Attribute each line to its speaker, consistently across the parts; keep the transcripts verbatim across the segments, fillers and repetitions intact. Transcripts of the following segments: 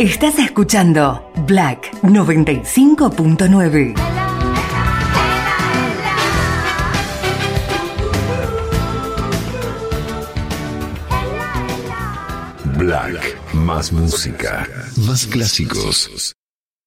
Speaker 1: Estás escuchando Black noventa y cinco punto nueve.
Speaker 2: Black, más música, más clásicos.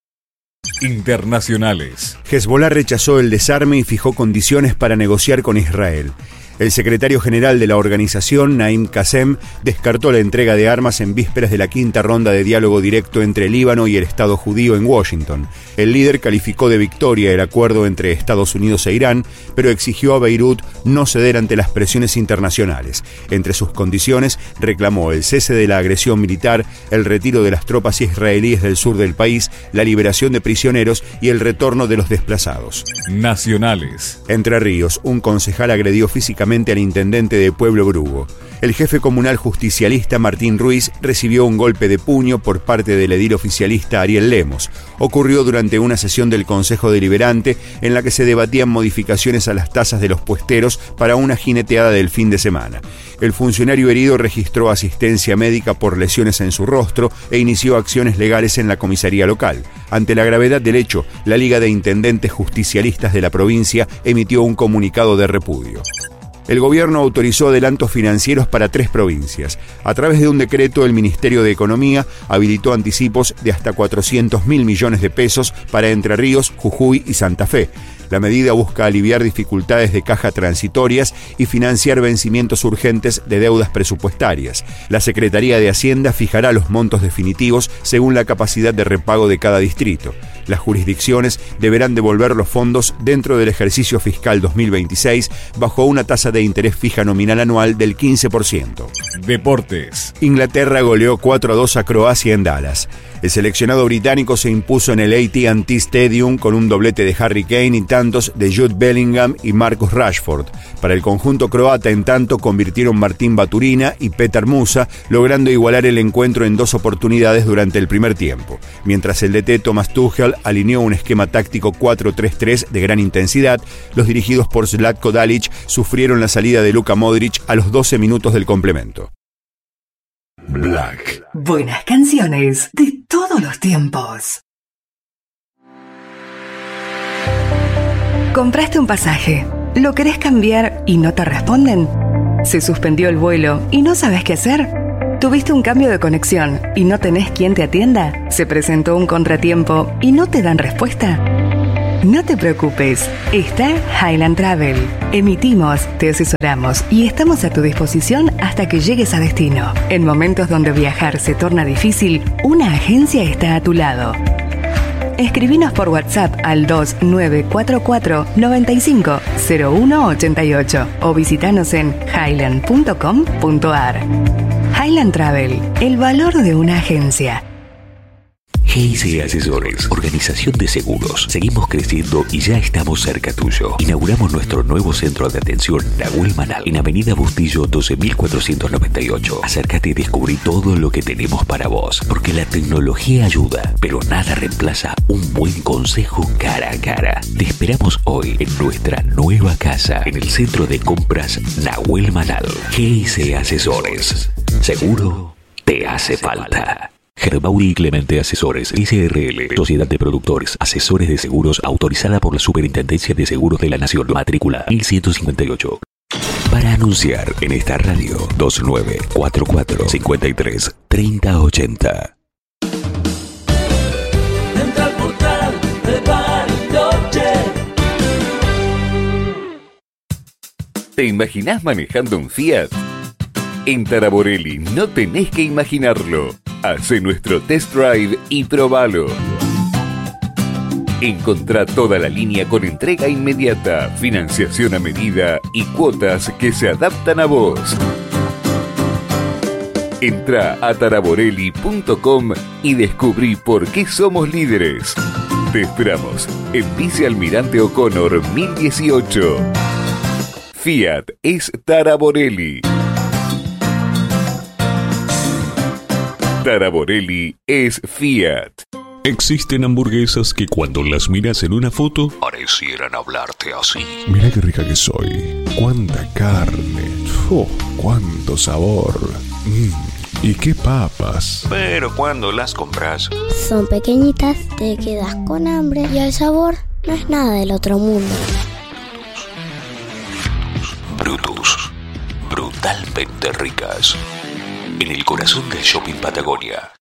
Speaker 3: Internacionales.
Speaker 4: Hezbollah rechazó el desarme y fijó condiciones para negociar con Israel. El secretario general de la organización, Naim Qassem, descartó la entrega de armas en vísperas de la quinta ronda de diálogo directo entre el Líbano y el Estado judío en Washington. El líder calificó de victoria el acuerdo entre Estados Unidos e Irán, pero exigió a Beirut no ceder ante las presiones internacionales. Entre sus condiciones, reclamó el cese de la agresión militar, el retiro de las tropas israelíes del sur del país, la liberación de prisioneros y el retorno de los desplazados.
Speaker 3: Nacionales.
Speaker 4: Entre Ríos, un concejal agredió físicamente al intendente de Pueblo Brugo. El jefe comunal justicialista Martín Ruiz recibió un golpe de puño por parte del edil oficialista Ariel Lemos. Ocurrió durante una sesión del Consejo Deliberante en la que se debatían modificaciones a las tasas de los puesteros para una jineteada del fin de semana. El funcionario herido registró asistencia médica por lesiones en su rostro e inició acciones legales en la comisaría local. Ante la gravedad del hecho, la Liga de Intendentes Justicialistas de la provincia emitió un comunicado de repudio. El gobierno autorizó adelantos financieros para tres provincias. A través de un decreto, el Ministerio de Economía habilitó anticipos de hasta cuatrocientos mil millones de pesos para Entre Ríos, Jujuy y Santa Fe. La medida busca aliviar dificultades de caja transitorias y financiar vencimientos urgentes de deudas presupuestarias. La Secretaría de Hacienda fijará los montos definitivos según la capacidad de repago de cada distrito. Las jurisdicciones deberán devolver los fondos dentro del ejercicio fiscal dos mil veintiséis bajo una tasa de interés fija nominal anual del quince por ciento.
Speaker 3: Deportes.
Speaker 4: Inglaterra goleó cuatro a dos a Croacia en Dallas. El seleccionado británico se impuso en el A T and T Stadium con un doblete de Harry Kane y tantos de Jude Bellingham y Marcus Rashford. Para el conjunto croata, en tanto, convirtieron Martín Baturina y Petar Musa, logrando igualar el encuentro en dos oportunidades durante el primer tiempo. Mientras el D T Thomas Tuchel alineó un esquema táctico cuatro tres tres de gran intensidad, los dirigidos por Zlatko Dalic sufrieron la salida de Luka Modric a los doce minutos del complemento.
Speaker 2: Black.
Speaker 1: Buenas canciones de todos los tiempos. Compraste un pasaje, lo querés cambiar y no te responden. Se suspendió el vuelo y no sabes qué hacer. ¿Tuviste un cambio de conexión y no tenés quien te atienda? ¿Se presentó un contratiempo y no te dan respuesta? No te preocupes, está Highland Travel. Emitimos, te asesoramos y estamos a tu disposición hasta que llegues a destino. En momentos donde viajar se torna difícil, una agencia está a tu lado. Escribinos por WhatsApp al dos nueve cuatro cuatro nueve cinco cero uno ocho ocho o visitanos en highland punto com punto a r. Highland Travel, el valor de una agencia.
Speaker 5: G I C Asesores, organización de seguros. Seguimos creciendo y ya estamos cerca tuyo. Inauguramos nuestro nuevo centro de atención Nahuel Manal en Avenida Bustillo doce mil cuatrocientos noventa y ocho. Acércate y descubrí todo lo que tenemos para vos, porque la tecnología ayuda, pero nada reemplaza un buen consejo cara a cara. Te esperamos hoy en nuestra nueva casa en el centro de compras Nahuel Manal. G I C Asesores. Seguro te hace falta. Gerbauri y Clemente Asesores, S R L, Sociedad de Productores, Asesores de Seguros, autorizada por la Superintendencia de Seguros de la Nación, matrícula mil ciento cincuenta y ocho. Para anunciar en esta radio, dos nueve cuatro cuatro cinco tres tres cero ocho cero.
Speaker 6: Entra al portal de Bariloche.
Speaker 3: ¿Te imaginás manejando un Fiat? En Taraborelli no tenés que imaginarlo. Hacé nuestro test drive y probalo. Encontrá toda la línea con entrega inmediata, financiación a medida y cuotas que se adaptan a vos. Entrá a taraborelli punto com y descubrí por qué somos líderes. Te esperamos en Vice Almirante O'Connor mil dieciocho. Fiat es Taraborelli. Taraborelli es Fiat.
Speaker 7: Existen hamburguesas que cuando las miras en una foto parecieran hablarte así.
Speaker 2: Mira qué rica que soy. Cuánta carne. Oh, cuánto sabor. Mm, ¿Y qué papas?
Speaker 5: Pero cuando las compras,
Speaker 8: son pequeñitas, te quedas con hambre y el sabor no es nada del otro mundo.
Speaker 5: Brutus, brutalmente ricas. En el corazón del Shopping Patagonia.